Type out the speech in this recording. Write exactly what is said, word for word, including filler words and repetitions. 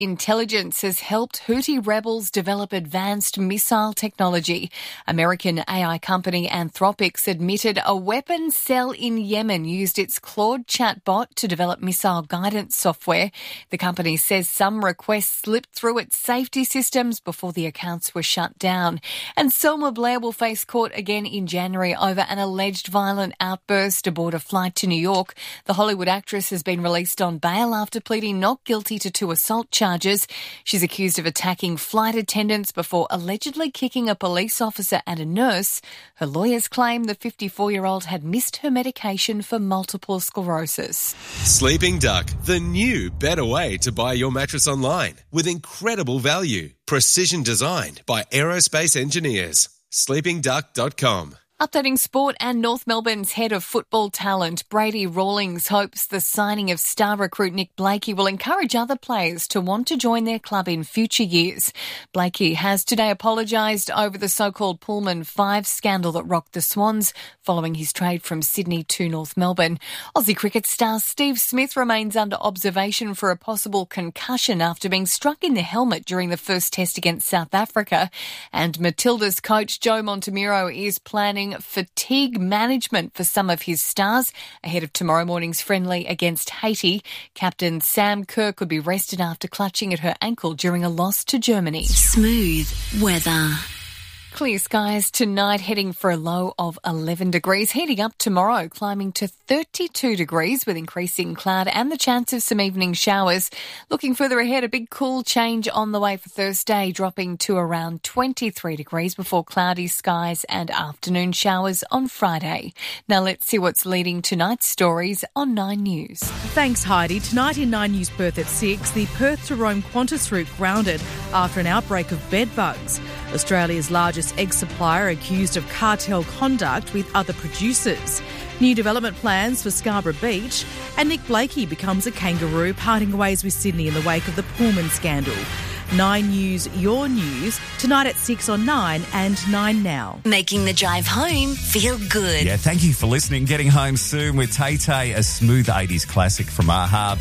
intelligence has helped Houthi rebels develop advanced missile technology. American A I company Anthropics admitted a weapons cell in Yemen used its Claude chatbot to develop missile guidance software. The company says some requests slipped through its safety systems before the accounts were shut down. And Selma Blair will face court again in January over an alleged violent outburst aboard a flight to New York. The Hollywood actress has been released on bail after pleading not guilty to two assault charges. She's accused of attacking flight attendants before allegedly kicking a police officer and a nurse. Her lawyers claim the fifty-four-year-old had missed her medication for multiple sclerosis. Sleeping Duck, the new, better way to buy your mattress online with incredible value. Precision designed by aerospace engineers. sleeping duck dot com. Updating sport, and North Melbourne's head of football talent, Brady Rawlings, hopes the signing of star recruit Nick Blakey will encourage other players to want to join their club in future years. Blakey has today apologised over the so-called Pullman five scandal that rocked the Swans following his trade from Sydney to North Melbourne. Aussie cricket star Steve Smith remains under observation for a possible concussion after being struck in the helmet during the first test against South Africa. And Matilda's coach Joe Montemiro is planning fatigue management for some of his stars ahead of tomorrow morning's friendly against Haiti. Captain Sam Kerr could be rested after clutching at her ankle during a loss to Germany. Smooth weather. Clear skies tonight, heading for a low of eleven degrees. Heating up tomorrow, climbing to thirty-two degrees with increasing cloud and the chance of some evening showers. Looking further ahead, a big cool change on the way for Thursday, dropping to around twenty-three degrees before cloudy skies and afternoon showers on Friday. Now let's see what's leading tonight's stories on Nine News. Thanks, Heidi. Tonight in Nine News Perth at six, the Perth to Rome Qantas route grounded after an outbreak of bed bugs. Australia's largest egg supplier accused of cartel conduct with other producers. New development plans for Scarborough Beach, and Nick Blakey becomes a kangaroo, parting ways with Sydney in the wake of the Pullman scandal. Nine News, your news, tonight at six on Nine and Nine Now. Making the drive home feel good. Yeah, thank you for listening. Getting home soon with Tay Tay, a smooth eighties classic from a-ha.